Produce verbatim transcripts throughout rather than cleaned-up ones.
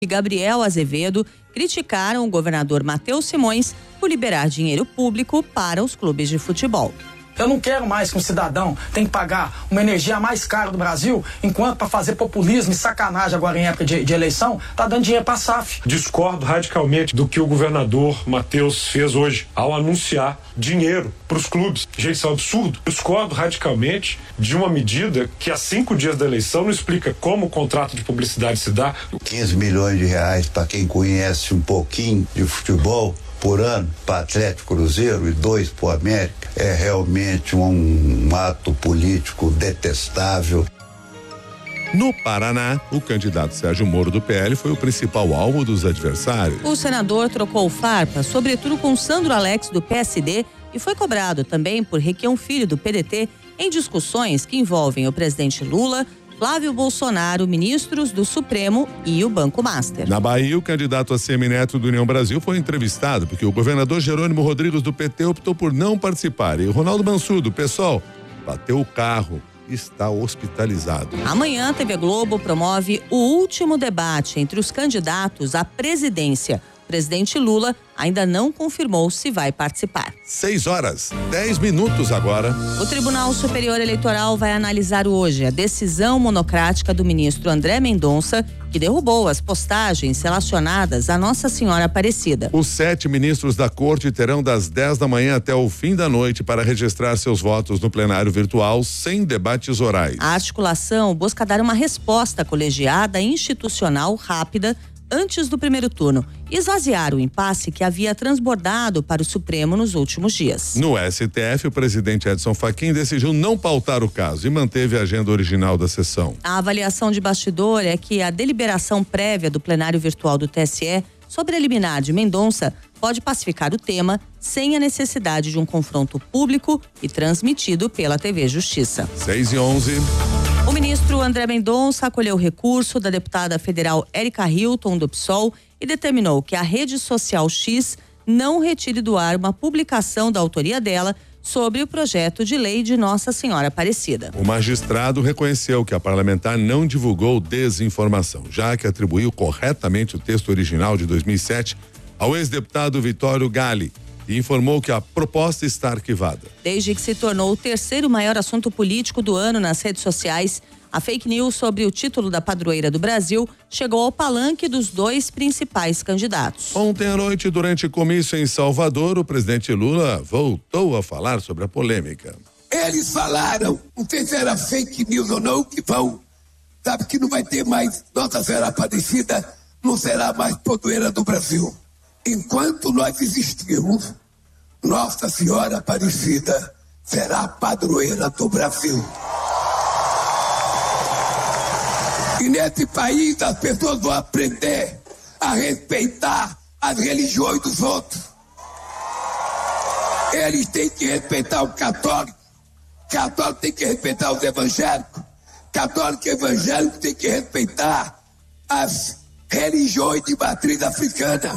e Gabriel Azevedo criticaram o governador Matheus Simões por liberar dinheiro público para os clubes de futebol. Eu não quero mais que um cidadão tenha que pagar uma energia mais cara do Brasil, enquanto para fazer populismo e sacanagem agora em época de, de eleição, tá dando dinheiro para a S A F. Discordo radicalmente do que o governador Matheus fez hoje, ao anunciar dinheiro para os clubes. Gente, isso é um absurdo. Discordo radicalmente de uma medida que há cinco dias da eleição não explica como o contrato de publicidade se dá. quinze milhões de reais para quem conhece um pouquinho de futebol por ano para Atlético Cruzeiro e dois para o América é realmente um, um ato político detestável. No Paraná, o candidato Sérgio Moro do P L foi o principal alvo dos adversários. O senador trocou farpa, sobretudo com Sandro Alex do P S D, e foi cobrado também por Requião Filho do P D T em discussões que envolvem o presidente Lula, Flávio Bolsonaro, ministros do Supremo e o Banco Master. Na Bahia, o candidato Assemineto do União Brasil foi entrevistado porque o governador Jerônimo Rodrigues do P T optou por não participar e o Ronaldo Mansur do PSOL bateu o carro e está hospitalizado. Amanhã, a T V Globo promove o último debate entre os candidatos à presidência. O presidente Lula ainda não confirmou se vai participar. Seis horas, dez minutos agora. O Tribunal Superior Eleitoral vai analisar hoje a decisão monocrática do ministro André Mendonça, que derrubou as postagens relacionadas à Nossa Senhora Aparecida. Os sete ministros da corte terão das dez da manhã até o fim da noite para registrar seus votos no plenário virtual sem debates orais. A articulação busca dar uma resposta colegiada e institucional rápida antes do primeiro turno e esvaziar o impasse que havia transbordado para o Supremo nos últimos dias. No S T F, o presidente Edson Fachin decidiu não pautar o caso e manteve a agenda original da sessão. A avaliação de bastidor é que a deliberação prévia do plenário virtual do T S E sobre a liminar de Mendonça pode pacificar o tema sem a necessidade de um confronto público e transmitido pela T V Justiça. seis e onze. O ministro André Mendonça acolheu o recurso da deputada federal Érica Hilton do PSOL e determinou que a rede social X não retire do ar uma publicação da autoria dela sobre o projeto de lei de Nossa Senhora Aparecida. O magistrado reconheceu que a parlamentar não divulgou desinformação, já que atribuiu corretamente o texto original de dois mil e sete ao ex-deputado Vitório Galli e informou que a proposta está arquivada. Desde que se tornou o terceiro maior assunto político do ano nas redes sociais, a fake news sobre o título da padroeira do Brasil chegou ao palanque dos dois principais candidatos. Ontem à noite, durante comício em Salvador, o presidente Lula voltou a falar sobre a polêmica. Eles falaram, não sei se era fake news ou não, que vão, sabe que não vai ter mais Nossa Senhora Aparecida, não será mais padroeira do Brasil. Enquanto nós existirmos, Nossa Senhora Aparecida será a padroeira do Brasil. E nesse país as pessoas vão aprender a respeitar as religiões dos outros. Eles têm que respeitar o católico, católico tem que respeitar os evangélicos, católico e evangélico tem que respeitar as religiões de matriz africana.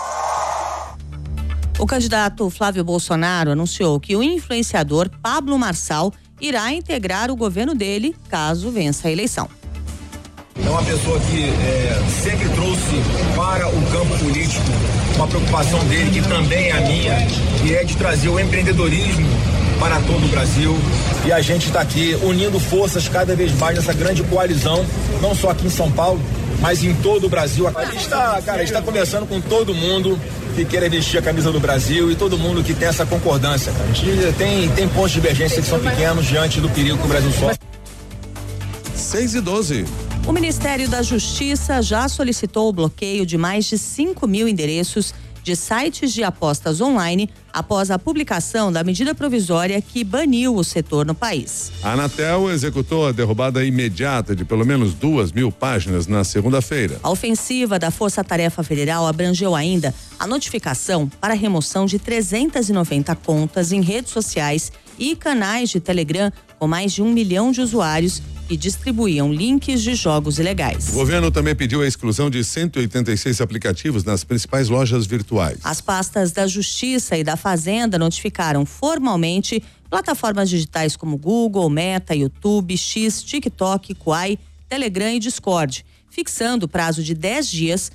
O candidato Flávio Bolsonaro anunciou que o influenciador Pablo Marçal irá integrar o governo dele caso vença a eleição. É uma pessoa que é, sempre trouxe para o campo político uma preocupação dele, que também é a minha, que é de trazer o empreendedorismo para todo o Brasil. E a gente está aqui unindo forças cada vez mais nessa grande coalizão, não só aqui em São Paulo, mas em todo o Brasil. A gente está, cara, a gente está conversando com todo mundo que queira vestir a camisa do Brasil e todo mundo que tem essa concordância. Cara. A gente tem, tem pontos de divergência que são pequenos diante do perigo que o Brasil sofre. seis e doze. O Ministério da Justiça já solicitou o bloqueio de mais de cinco mil endereços de sites de apostas online após a publicação da medida provisória que baniu o setor no país. A Anatel executou a derrubada imediata de pelo menos duas mil páginas na segunda-feira. A ofensiva da Força Tarefa Federal abrangeu ainda a notificação para a remoção de trezentas e noventa contas em redes sociais e canais de Telegram com mais de um milhão de usuários e distribuíam links de jogos ilegais. O governo também pediu a exclusão de cento e oitenta e seis aplicativos nas principais lojas virtuais. As pastas da Justiça e da Fazenda notificaram formalmente plataformas digitais como Google, Meta, YouTube, X, TikTok, Quai, Telegram e Discord, fixando o prazo de dez dias